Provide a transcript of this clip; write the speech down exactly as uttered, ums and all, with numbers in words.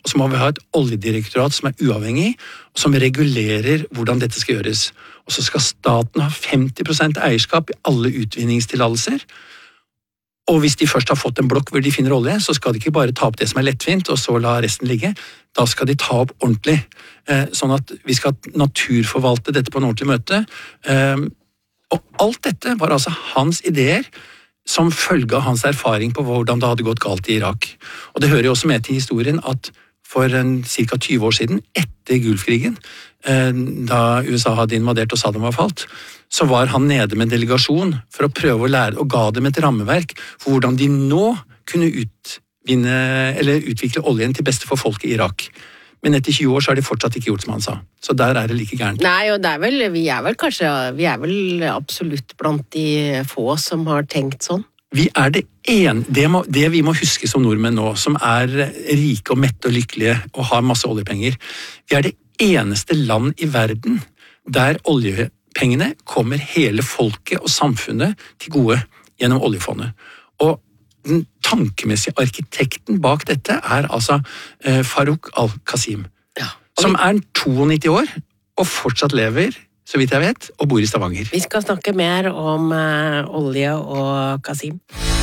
og så må vi ha et oljedirektorat som er uavhengig, og som regulerer hvordan dette skal gjøres. Og så skal staten ha femti prosent eierskap i alle utvinningstillatelser. Og hvis de først har fått en blokk hvor de finner olje, så skal de ikke bare ta opp det som er lettvint, og så la resten ligge. Da skal de ta opp ordentlig. Sånn at vi skal naturforvalte dette på en ordentlig møte. Og alt dette var altså hans ideer, som følge av hans erfaring på hvordan det hadde gått galt i Irak. Og det hører jo også med til historien at for ca. tyve år siden, etter Gulfkrigen, da U S A hadde invadert og Saddam var falt, så var han nede med en delegasjon for å prøve å lære, og ga dem et rammeverk for hvordan de nå kunne utvinne, eller utvikle oljen til beste for folk i Irak. Men etter tjue år så har de fortsatt ikke gjort som han sa. Så der er det like gærent. Nei, og det er vel, vi er vel kanskje, vi er vel absolutt blant de få som har tenkt sånn. Vi er det en, det, må, det vi må huske som nordmenn nå, som er rike og mette og lykkelige og har masse oljepenger, vi er det eneste land i verden der oljepengene kommer hele folket og samfunnet til gode gjennom oljefondet. Og den tankemessige arkitekten bak dette er altså eh, Farouk Al-Qasim, Ja. som er nittito år og fortsatt lever, så vidt jeg vet, og bor i Stavanger. Vi skal snakke mer om uh, olje og Qasim.